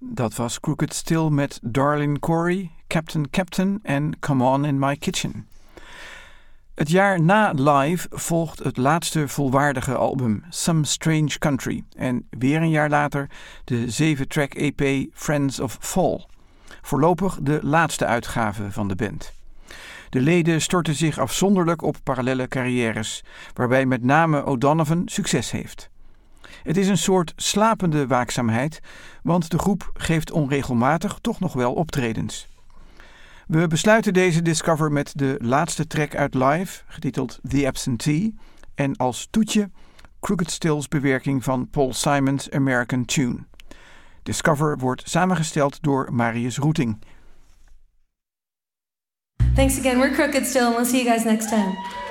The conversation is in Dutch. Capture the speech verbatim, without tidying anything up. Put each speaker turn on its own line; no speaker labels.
Dat was Crooked Still met Darlin Corey, Captain Captain en Come On In My Kitchen. Het jaar na Live volgt het laatste volwaardige album Some Strange Country en weer een jaar later de zeven-track E P Friends of Fall. Voorlopig de laatste uitgave van de band. De leden storten zich afzonderlijk op parallelle carrières, waarbij met name O'Donovan succes heeft. Het is een soort slapende waakzaamheid, want de groep geeft onregelmatig toch nog wel optredens. We besluiten deze Discover met de laatste track uit Live, getiteld The Absentee, en als toetje Crooked Still's bewerking van Paul Simon's American Tune. Discover wordt samengesteld door Marius Roeting.
Thanks again. We're Crooked Still, and we'll see you guys next time.